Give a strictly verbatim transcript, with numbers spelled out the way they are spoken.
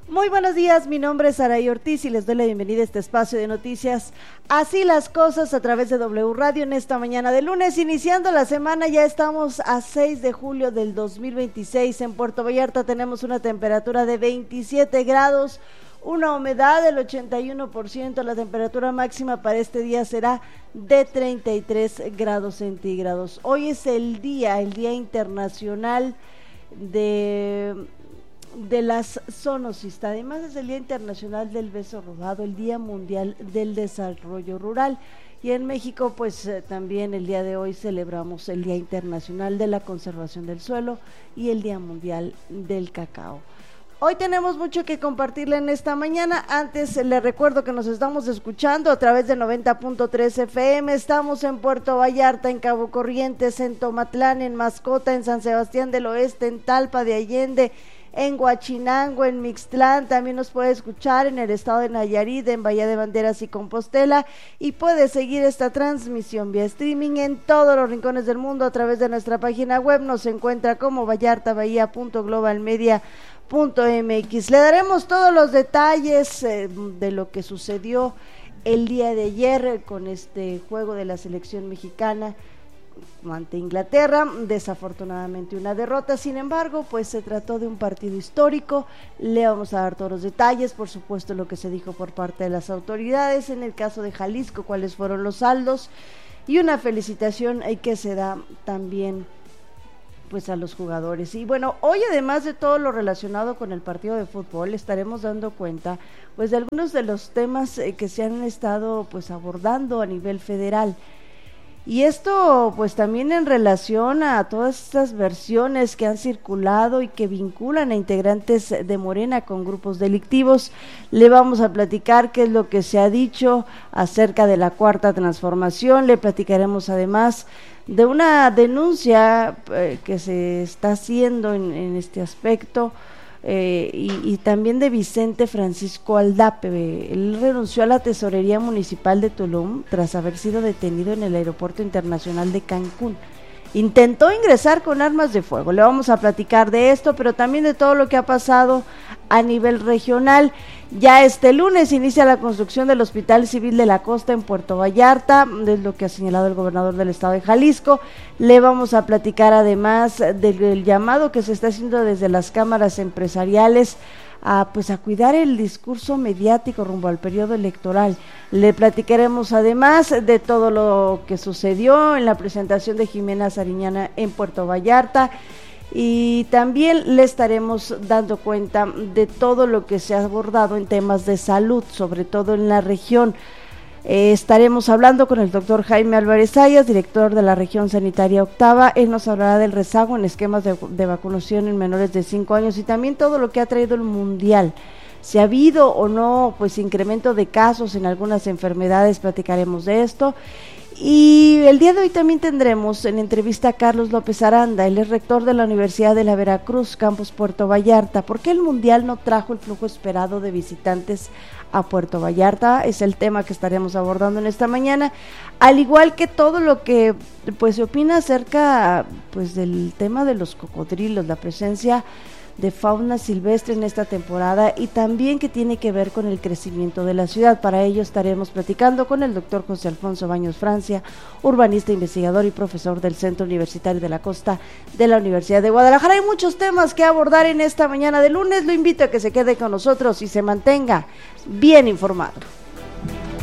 Muy buenos días, mi nombre es Saray Ortiz y les doy la bienvenida a este espacio de noticias. Así las cosas a través de W Radio en esta mañana de lunes, iniciando la semana. Ya estamos a seis de julio del dos mil veintiséis. En Puerto Vallarta tenemos una temperatura de veintisiete grados, una humedad del ochenta y uno por ciento. La temperatura máxima para este día será de treinta y tres grados centígrados. Hoy es el día, el Día Internacional de... de las zoonosis. Además es el Día Internacional del Beso Robado, el Día Mundial del Desarrollo Rural, y en México pues eh, también el día de hoy celebramos el Día Internacional de la Conservación del Suelo y el Día Mundial del Cacao. Hoy tenemos mucho que compartirle en esta mañana. Antes les recuerdo que nos estamos escuchando a través de noventa punto tres F M. Estamos en Puerto Vallarta, en Cabo Corrientes, en Tomatlán, en Mascota, en San Sebastián del Oeste, en Talpa de Allende, en Huachinango, en Mixtlán. También nos puede escuchar en el estado de Nayarit, en Bahía de Banderas y Compostela, y puede seguir esta transmisión vía streaming en todos los rincones del mundo a través de nuestra página web. Nos encuentra como vallartabahía punto globalmedia punto m x. Le daremos todos los detalles eh, de lo que sucedió el día de ayer con este juego de la selección mexicana ante Inglaterra. Desafortunadamente una derrota, sin embargo pues se trató de un partido histórico. Le vamos a dar todos los detalles, por supuesto lo que se dijo por parte de las autoridades, en el caso de Jalisco cuáles fueron los saldos, y una felicitación eh, que se da también pues a los jugadores. Y bueno, hoy además de todo lo relacionado con el partido de fútbol, estaremos dando cuenta pues de algunos de los temas eh, que se han estado pues abordando a nivel federal. Y esto pues también en relación a todas estas versiones que han circulado y que vinculan a integrantes de Morena con grupos delictivos. Le vamos a platicar qué es lo que se ha dicho acerca de la Cuarta Transformación. Le platicaremos además de una denuncia eh, que se está haciendo en, en este aspecto. Eh, y, y también de Vicente Francisco Aldape. Él renunció a la tesorería municipal de Tulum tras haber sido detenido en el aeropuerto internacional de Cancún. Intentó ingresar con armas de fuego. Le vamos a platicar de esto, pero también de todo lo que ha pasado a nivel regional. Ya este lunes inicia la construcción del Hospital Civil de la Costa en Puerto Vallarta, es lo que ha señalado el gobernador del estado de Jalisco. Le vamos a platicar además del, del llamado que se está haciendo desde las cámaras empresariales a pues a cuidar el discurso mediático rumbo al periodo electoral. Le platicaremos además de todo lo que sucedió en la presentación de Jimena Sariñana en Puerto Vallarta, y también le estaremos dando cuenta de todo lo que se ha abordado en temas de salud, sobre todo en la región. Eh, estaremos hablando con el doctor Jaime Álvarez Ayas, director de la región sanitaria octava. Él nos hablará del rezago en esquemas de, de vacunación en menores de cinco años y también todo lo que ha traído el mundial. Si ha habido o no pues incremento de casos en algunas enfermedades, platicaremos de esto. Y el día de hoy también tendremos en entrevista a Carlos López Aranda. Él es rector de la Universidad de la Veracruz, campus Puerto Vallarta. ¿Por qué el mundial no trajo el flujo esperado de visitantes a Puerto Vallarta? Es el tema que estaremos abordando en esta mañana, al igual que todo lo que pues se opina acerca pues del tema de los cocodrilos, la presencia de fauna silvestre en esta temporada, y también que tiene que ver con el crecimiento de la ciudad. Para ello estaremos platicando con el doctor José Alfonso Baños Francia, urbanista, investigador y profesor del Centro Universitario de la Costa de la Universidad de Guadalajara. Hay muchos temas que abordar en esta mañana de lunes. Lo invito a que se quede con nosotros y se mantenga bien informado.